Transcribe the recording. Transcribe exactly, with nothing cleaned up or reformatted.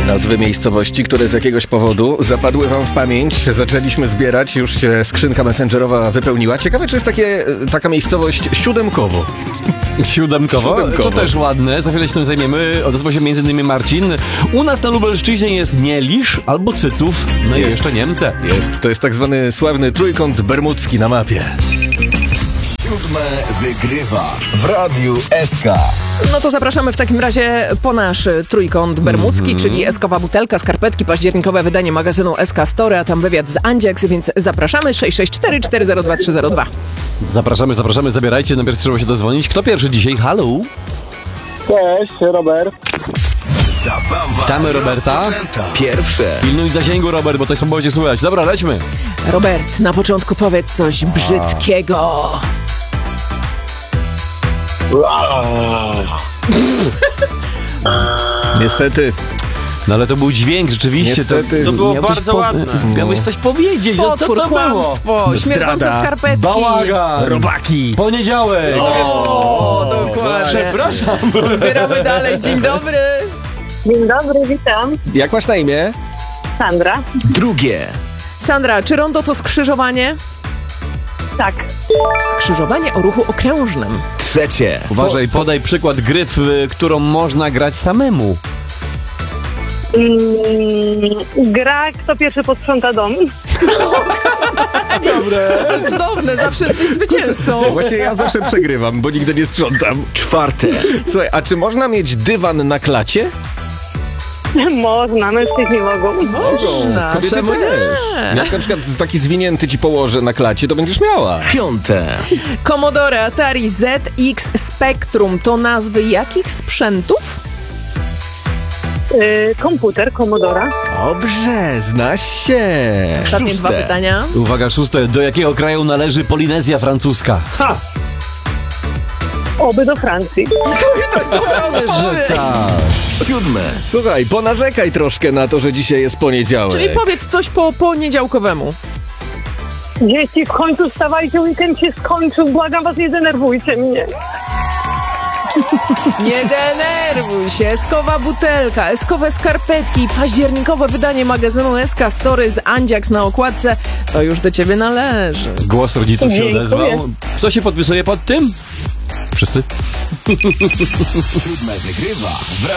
Nazwy miejscowości, które z jakiegoś powodu zapadły wam w pamięć. Zaczęliśmy zbierać, już się skrzynka messengerowa wypełniła. Ciekawe, czy jest takie, taka miejscowość Siódemkowo. Siódemkowo? Siódemkowo. To też ładne. Za chwilę się tym zajmiemy. Odezwał się między innymi Marcin. U nas na Lubelszczyźnie jest Nielisz albo Cyców. No Jest. i jeszcze Niemce. Jest, to jest tak zwany sławny trójkąt bermudzki na mapie. Siódme wygrywa w Radiu S K. No to zapraszamy w takim razie po nasz trójkąt bermudzki, mm-hmm. czyli Eskowa butelka, skarpetki, październikowe wydanie magazynu S K Story, a tam wywiad z Andziaks, więc zapraszamy sześć sześć cztery cztery zero dwa trzy zero dwa. Zapraszamy, zapraszamy, zabierajcie. Najpierw trzeba się dozwonić. Kto pierwszy dzisiaj? Halo? Cześć, Robert. Zabawa. Witamy Roberta. rozpoczęta. Pierwsze. Pilnuj zasięgu, Robert, bo to słabo będzie słychać. Dobra, lećmy. Robert, na początku powiedz coś brzydkiego. Niestety. No ale to był dźwięk, rzeczywiście. Niestety. To, To było miał coś bardzo ładne. Miałeś coś powiedzieć. No, co Potwór, to było? kłamstwo, śmierdzące Zdrada. skarpetki. Bałagan. Robaki. Poniedziałek. O, dokładnie. Przepraszam. Wybieramy dalej. Dzień dobry. Dzień dobry, witam. Jak masz na imię? Sandra. Drugie. Sandra, czy rondo to skrzyżowanie? Tak. Skrzyżowanie o ruchu okrężnym. Trzecie. Uważaj, podaj przykład gry, w którą można grać samemu. Mm, gra, kto pierwszy posprząta dom. Cudowne, zawsze jesteś zwycięzcą. Właśnie ja zawsze przegrywam, bo nigdy nie sprzątam. Czwarte. Słuchaj, a czy można mieć dywan na klacie? Można, mężczyźni mogą. Można, Kobiety czemu też. nie? Jak na przykład taki zwinięty ci położę na klacie, to będziesz miała. Piąte. Commodore Atari Z X Spectrum to nazwy jakich sprzętów? Y, komputer, Commodora. Dobrze, znasz się. Ostatnie Szóste. dwa pytania. Uwaga, szóste. Do jakiego kraju należy Polinezja Francuska? Ha! Oby do Francji. To jest dobra odpowiedź. tak. Siódme. Słuchaj, ponarzekaj troszkę na to, że dzisiaj jest poniedziałek. Czyli powiedz coś po poniedziałkowemu. Dzieci, w końcu wstawajcie, weekend się skończył. Błagam was, nie denerwujcie mnie. Nie denerwuj się. Eskowa butelka, eskowe skarpetki, październikowe wydanie magazynu S K Story z Andziaks na okładce. To już do ciebie należy. Głos rodziców się Dziękuję. odezwał. Co się podpisuje pod tym? Wszyscy. Siódme wygrywa w